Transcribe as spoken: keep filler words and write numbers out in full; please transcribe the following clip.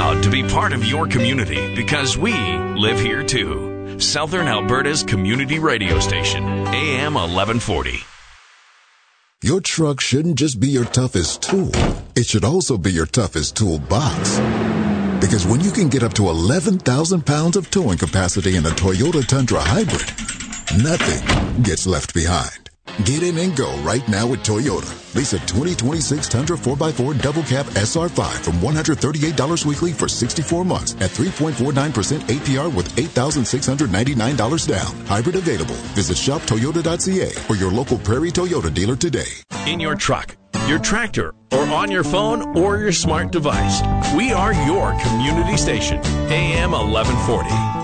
proud to be part of your community because we live here too. Southern Alberta's community radio station, A M eleven forty. Your truck shouldn't just be your toughest tool. It should also be your toughest toolbox. Because when you can get up to eleven thousand pounds of towing capacity in a Toyota Tundra Hybrid, nothing gets left behind. Get in and go right now with Toyota. Lease a twenty twenty-six Tundra four by four Double Cab S R five from one hundred thirty-eight dollars weekly for sixty-four months at three point four nine percent A P R with eight thousand six hundred ninety-nine dollars down. Hybrid available. Visit shop toyota dot c a or your local Prairie Toyota dealer today. In your truck, your tractor, or on your phone or your smart device, we are your community station, A M eleven forty.